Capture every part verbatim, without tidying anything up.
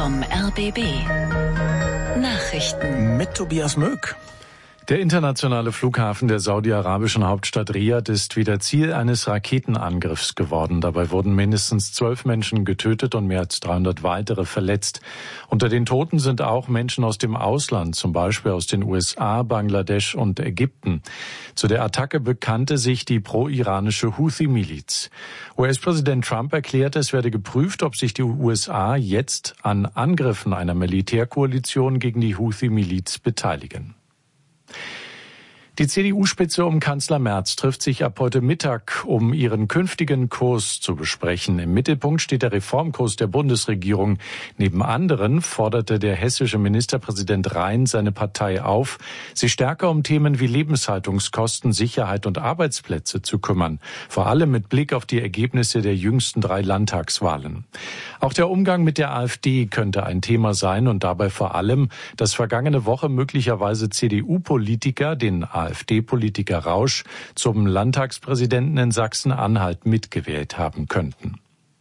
vom R B B. Nachrichten mit Tobias Möck. Der internationale Flughafen der saudi-arabischen Hauptstadt Riad ist wieder Ziel eines Raketenangriffs geworden. Dabei wurden mindestens zwölf Menschen getötet und mehr als dreihundert weitere verletzt. Unter den Toten sind auch Menschen aus dem Ausland, zum Beispiel aus den U S A, Bangladesch und Ägypten. Zu der Attacke bekannte sich die pro-iranische Houthi-Miliz. U S-Präsident Trump erklärte, es werde geprüft, ob sich die U S A jetzt an Angriffen einer Militärkoalition gegen die Houthi-Miliz beteiligen. Die C D U-Spitze um Kanzler Merz trifft sich ab heute Mittag, um ihren künftigen Kurs zu besprechen. Im Mittelpunkt steht der Reformkurs der Bundesregierung. Neben anderen forderte der hessische Ministerpräsident Rhein seine Partei auf, sich stärker um Themen wie Lebenshaltungskosten, Sicherheit und Arbeitsplätze zu kümmern. Vor allem mit Blick auf die Ergebnisse der jüngsten drei Landtagswahlen. Auch der Umgang mit der AfD könnte ein Thema sein und dabei vor allem, dass vergangene Woche möglicherweise C D U-Politiker den AfD-Politiker Rausch zum Landtagspräsidenten in Sachsen-Anhalt mitgewählt haben könnten.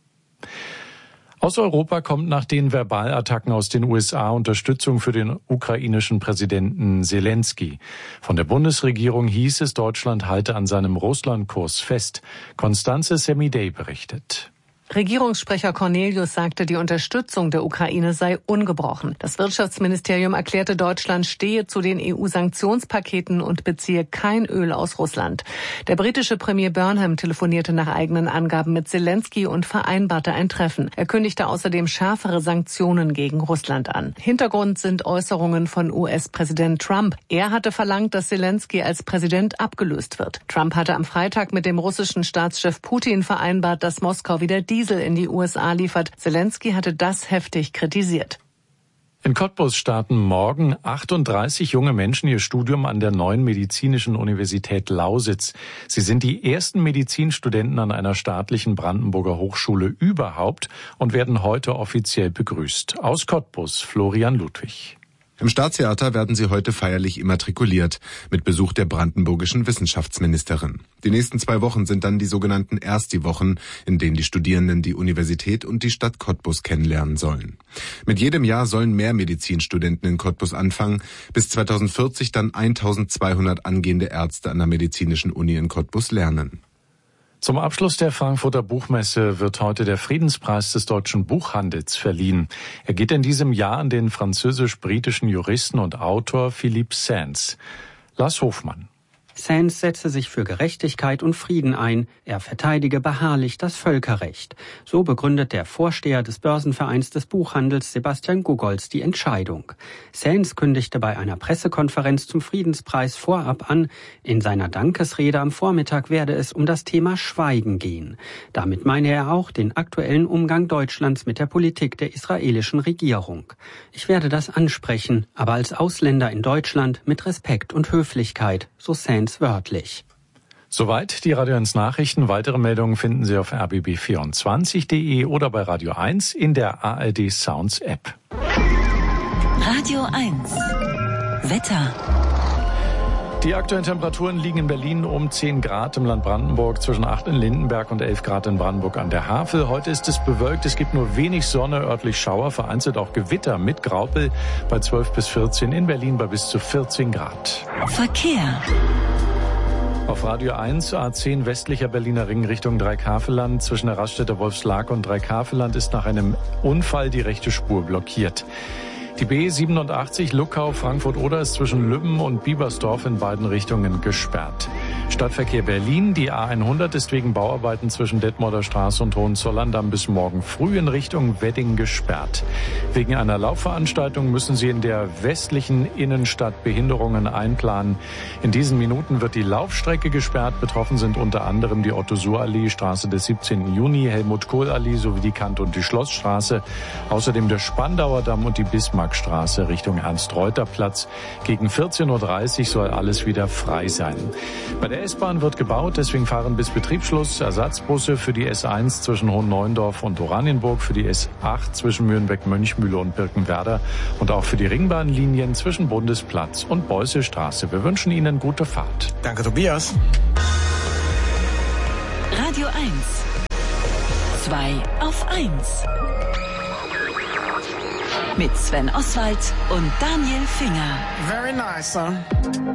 Aus Europa kommt nach den Verbalattacken aus den U S A Unterstützung für den ukrainischen Präsidenten Selensky. Von der Bundesregierung hieß es, Deutschland halte an seinem Russlandkurs fest. Constanze Semidey berichtet. Regierungssprecher Cornelius sagte, die Unterstützung der Ukraine sei ungebrochen. Das Wirtschaftsministerium erklärte, Deutschland stehe zu den E U-Sanktionspaketen und beziehe kein Öl aus Russland. Der britische Premier Burnham telefonierte nach eigenen Angaben mit Selensky und vereinbarte ein Treffen. Er kündigte außerdem schärfere Sanktionen gegen Russland an. Hintergrund sind Äußerungen von U S-Präsident Trump. Er hatte verlangt, dass Selensky als Präsident abgelöst wird. Trump hatte am Freitag mit dem russischen Staatschef Putin vereinbart, dass Moskau wieder die Diesel in die U S A liefert. Selensky hatte das heftig kritisiert. In Cottbus starten morgen achtunddreißig junge Menschen ihr Studium an der neuen medizinischen Universität Lausitz. Sie sind die ersten Medizinstudenten an einer staatlichen Brandenburger Hochschule überhaupt und werden heute offiziell begrüßt. Aus Cottbus, Florian Ludwig. Im Staatstheater werden sie heute feierlich immatrikuliert, mit Besuch der brandenburgischen Wissenschaftsministerin. Die nächsten zwei Wochen sind dann die sogenannten Ersti-Wochen, in denen die Studierenden die Universität und die Stadt Cottbus kennenlernen sollen. Mit jedem Jahr sollen mehr Medizinstudenten in Cottbus anfangen, bis zweitausendvierzig dann eintausendzweihundert angehende Ärzte an der Medizinischen Uni in Cottbus lernen. Zum Abschluss der Frankfurter Buchmesse wird heute der Friedenspreis des deutschen Buchhandels verliehen. Er geht in diesem Jahr an den französisch-britischen Juristen und Autor Philippe Sands. Lars Hofmann. Sands setze sich für Gerechtigkeit und Frieden ein. Er verteidige beharrlich das Völkerrecht. So begründet der Vorsteher des Börsenvereins des Buchhandels Sebastian Gugolz die Entscheidung. Sands kündigte bei einer Pressekonferenz zum Friedenspreis vorab an, in seiner Dankesrede am Vormittag werde es um das Thema Schweigen gehen. Damit meine er auch den aktuellen Umgang Deutschlands mit der Politik der israelischen Regierung. Ich werde das ansprechen, aber als Ausländer in Deutschland mit Respekt und Höflichkeit, so Sands wörtlich. Soweit die Radio eins Nachrichten. Weitere Meldungen finden Sie auf r b b vierundzwanzig punkt de oder bei Radio eins in der A R D Sounds App. Radio eins Wetter. Die aktuellen Temperaturen liegen in Berlin um zehn Grad, im Land Brandenburg zwischen acht in Lindenberg und elf Grad in Brandenburg an der Havel. Heute ist es bewölkt, es gibt nur wenig Sonne, örtlich Schauer, vereinzelt auch Gewitter mit Graupel bei zwölf bis vierzehn, in Berlin bei bis zu vierzehn Grad. Verkehr. Auf Radio eins, A zehn westlicher Berliner Ring Richtung Dreikafelland. Zwischen der Raststätte Wolfslark und Dreikafeland ist nach einem Unfall die rechte Spur blockiert. Die B siebenundachtzig Luckau-Frankfurt-Oder ist zwischen Lübben und Biebersdorf in beiden Richtungen gesperrt. Stadtverkehr Berlin, die A hundert ist wegen Bauarbeiten zwischen Detmolder Straße und Hohenzollern bis morgen früh in Richtung Wedding gesperrt. Wegen einer Laufveranstaltung müssen Sie in der westlichen Innenstadt Behinderungen einplanen. In diesen Minuten wird die Laufstrecke gesperrt. Betroffen sind unter anderem die Otto-Suhr-Allee, Straße des siebzehnten Juni, Helmut-Kohl-Allee sowie die Kant- und die Schlossstraße. Außerdem der Spandauer Damm und die Bismarckstraße Richtung Ernst-Reuter-Platz. Gegen vierzehn Uhr dreißig soll alles wieder frei sein. Bei der S-Bahn wird gebaut, deswegen fahren bis Betriebsschluss Ersatzbusse für die S eins zwischen Hohenneuendorf und Oranienburg, für die S acht zwischen Mühlenbeck-Mönchmühle und Birkenwerder und auch für die Ringbahnlinien zwischen Bundesplatz und Beusselstraße. Wir wünschen Ihnen gute Fahrt. Danke, Tobias. Radio eins. zwei auf eins. mit Sven Oswald und Daniel Finger. Very nice, huh?